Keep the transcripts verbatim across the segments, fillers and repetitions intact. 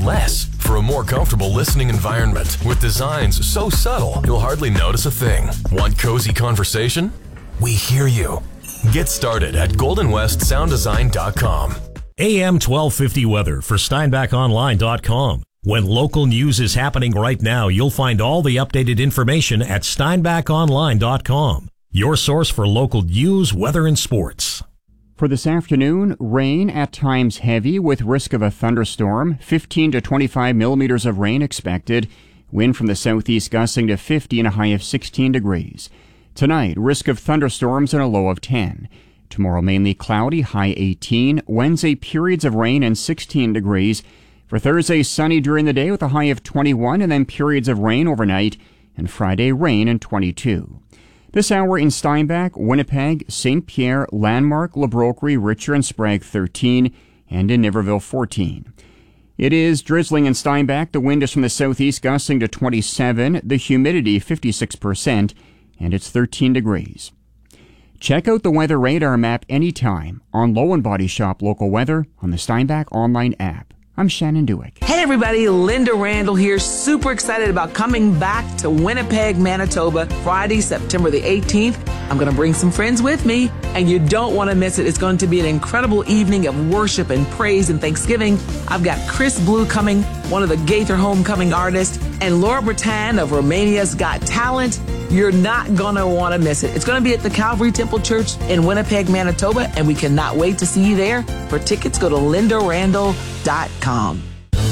less for a more comfortable listening environment with designs so subtle you'll hardly notice a thing. Want cozy conversation? We hear you. Get started at golden west sound design dot com. A M twelve fifty weather for steinbach online dot com. When local news is happening right now, you'll find all the updated information at steinbach online dot com. Your source for local news, weather, and sports. For this afternoon, rain, at times heavy with risk of a thunderstorm, fifteen to twenty-five millimeters of rain expected. Wind from the southeast gusting to fifty and a high of sixteen degrees. Tonight, risk of thunderstorms and a low of ten. Tomorrow, mainly cloudy, high eighteen. Wednesday, periods of rain and sixteen degrees. For Thursday, sunny during the day with a high of twenty-one and then periods of rain overnight. And Friday, rain and twenty-two. This hour in Steinbach, Winnipeg, Saint Pierre, Landmark, La Broquerie, Richer and Sprague thirteen, and in Niverville fourteen. It is drizzling in Steinbach. The wind is from the southeast gusting to twenty-seven. The humidity fifty-six percent. And it's thirteen degrees. Check out the weather radar map anytime on Low and Body Shop Local Weather on the Steinbach online app. I'm Shannon Dewick. Hey everybody, Linda Randall here. Super excited about coming back to Winnipeg, Manitoba, Friday, September the eighteenth. I'm going to bring some friends with me, and you don't want to miss it. It's going to be an incredible evening of worship and praise and thanksgiving. I've got Chris Blue coming, one of the Gaither Homecoming artists, and Laura Bretan of Romania's Got Talent. You're not going to want to miss it. It's going to be at the Calvary Temple Church in Winnipeg, Manitoba, and we cannot wait to see you there. For tickets, go to linda randall dot com.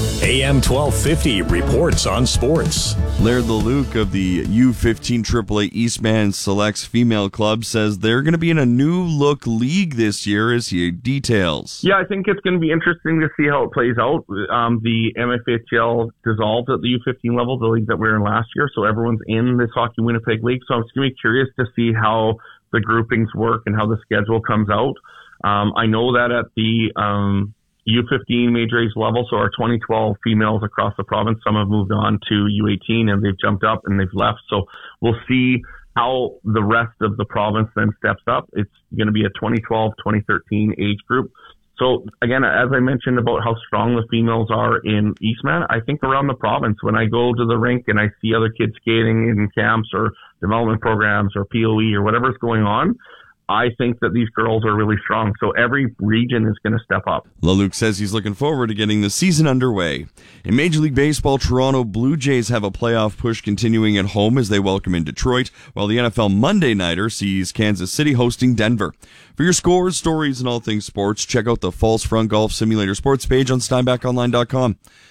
A M twelve fifty reports on sports. Laird LeLuc of the U fifteen triple A Eastman Selects Female Club says they're going to be in a new look league this year, as he details. Yeah, I think it's going to be interesting to see how it plays out. Um, the M F H L dissolved at the U fifteen level, the league that we were in last year, so everyone's in this Hockey Winnipeg League. So I'm just going to be curious to see how the groupings work and how the schedule comes out. Um, I know that at the um, U fifteen major age level, so our twenty twelve females across the province, some have moved on to U eighteen and they've jumped up and they've left. So we'll see how the rest of the province then steps up. It's going to be a twenty twelve, twenty thirteen age group. So again, as I mentioned about how strong the females are in Eastman, I think around the province, when I go to the rink and I see other kids skating in camps or development programs or P O E or whatever's going on, I think that these girls are really strong. So every region is going to step up. LeLuc says he's looking forward to getting the season underway. In Major League Baseball, Toronto Blue Jays have a playoff push continuing at home as they welcome in Detroit, while the N F L Monday Nighter sees Kansas City hosting Denver. For your scores, stories, and all things sports, check out the False Front Golf Simulator sports page on steinbach online dot com.